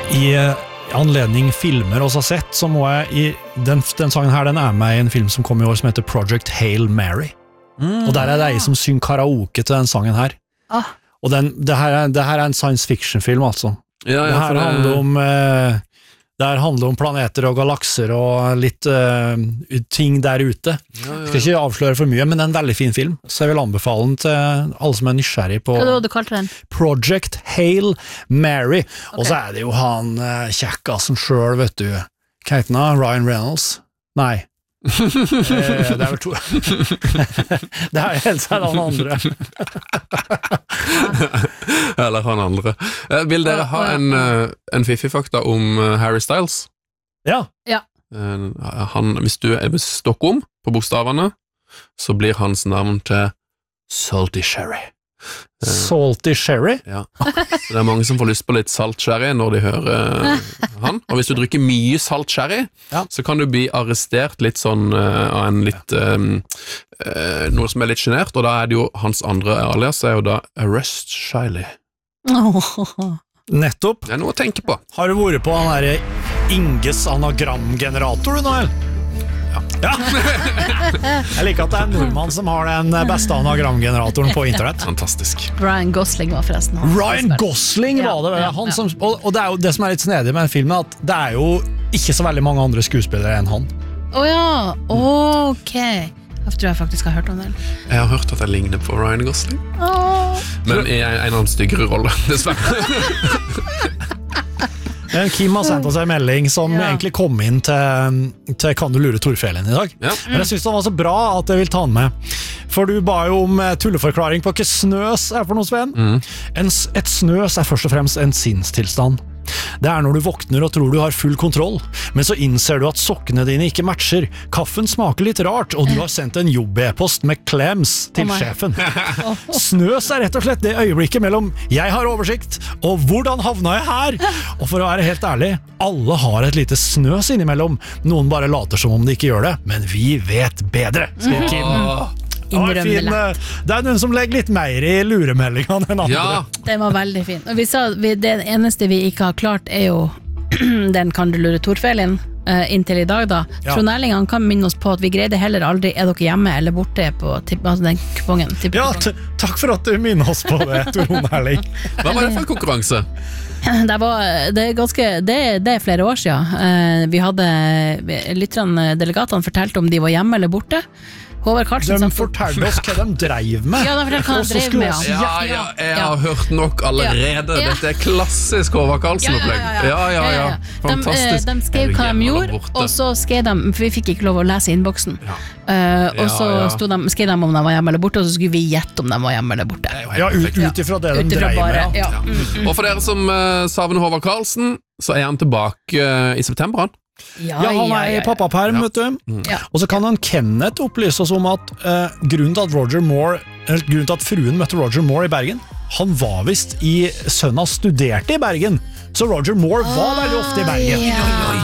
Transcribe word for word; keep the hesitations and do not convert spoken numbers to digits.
I anledning filmer også har sett, så må jeg i den, den sangen her, den er med i en film som kom i år som heter Project Hail Mary. Mm. Og der er det ei som synger karaoke til den sangen her. Ah. Og den, det, her er, det her er en science fiction film, altså. Ja, ja, det her det... handler om eh, det her handler om planeter og galakser og litt eh, ting der ute. Ja, ja, ja. Jeg skal ikke avsløre for mye, men det er en veldig fin film, så jeg vil anbefale den til alle som er nysgjerrig på Hva var det du kalte den? Project Hail Mary. Okay. Og så er det jo han eh, kjekkasen selv, vet du. Hva heter han? Ryan Reynolds? Nei. eh, det er vel to det er helt seg den andre eller han andre eh, vil dere ha en, uh, en fiffig-fakta om uh, Harry Styles? Ja, ja. Uh, han, hvis du er ved Stockholm på bokstavene, så blir hans navn til Salty Sherry. uh, Salty Sherry? Ja, så det er mange som får lyst på litt salt sherry når de hører uh, han, og hvis du drikker mye salt sherry, ja. Så kan du bli arrestert litt sånn uh, av en litt um, uh, noe som er litt genert, og da er det jo hans andre alias er jo da Arrest Shiley. Oh. Nettopp. Det er noe å tenke på. Har du vært på han der Inges anagramgenerator du nå, eller? Ja. Ja. Jeg liker at det er en nordmann som har den beste anagramgeneratoren på internett. Fantastisk. Ryan Gosling var forresten han. Ryan Gosling var det, ja, han ja. Som, og, og det er jo det som er litt snedig med den filmen, at det er jo ikke så veldig mange andre skuespillere enn han. Åh oh, ja, ok. Jeg tror jeg faktisk har hørt om det. Jeg har hørt at jeg ligner på Ryan Gosling. Oh. Men i en, en annen styggere rolle, dessverre. Kim har sendt oss en melding som ja. Egentlig kom inn til, til Kan du lure Torfjellen i dag. Ja. Men jeg synes det var så bra at jeg vil ta den med. For du ba jo om tulleforklaring på hva snøs er for noe, Sven. Mm. En, et snøs er først og fremst en sinnstilstand. Det er når du våkner og tror du har full kontroll, men så innser du at sokkene dine ikke matcher, kaffen smaker litt rart, og du har sendt en jobb-e-post med klems til oh sjefen. Snøs er rett og slett det øyeblikket mellom jeg har oversikt, og hvordan havna jeg her? Og for å være helt ærlig, alle har et lite snøs innimellom. Noen bare later som om de ikke gjør det, men vi vet bedre, skriver Kim. Det, fin, det er noen som legger litt mer i luremeldingene enn andre. Ja. Det var veldig fin. Og vi sa, vi, det eneste vi ikke har klart er jo den Kan du lure Torfjellen uh, inntil i dag da. Ja. Trond Erling, han kan minne oss på at vi greide heller aldri er dere hjemme eller borte på tipp, altså den kupongen. Ja, takk for at du minner oss på det, Trond Erling. Hva var det for konkurranse? Det, var, det, er ganske, det, det er flere år siden. Uh, vi hadde lytterne, delegatene fortalte om de var hjemme eller borte. Håvard Karlsen De fortalte oss hva de dreiv med. Ja, de fortalte hva de dreiv med, ja. Ja, ja, jeg har hørt nok allerede. Ja. Dette er klassisk Håvard Karlsen-opplegg. Ja, ja, ja, ja. Fantastisk. De, de skrev hva de gjorde, og så skrev de, for vi fikk ikke lov å lese innboksen. Ja. Uh, og så ja, ja. De, skrev de om de var hjemme eller borte, og så skulle vi gjette om de var hjemme eller borte. Ja, ut, ut ifra det de utifra dreiv bare, med. Ja. Ja. Mm, mm. Og for dere som uh, savner Håvard Karlsen, så er han tilbake uh, i september, han. Ja, ja, han er i pappaperm, vet du. Mm. Ja. Og så kan han Kenneth opplyse oss om at uh, grunnen til at Roger Moore eller grunnen til at fruen møtte Roger Moore i Bergen, han var vist i sønna studerte i Bergen, så Roger Moore var veldig ofte i Bergen. Ah, ja.